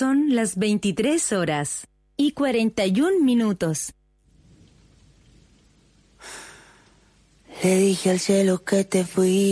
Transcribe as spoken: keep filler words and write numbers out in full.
Son las veintitrés horas y cuarenta y un minutos. Le dije al cielo que te fui.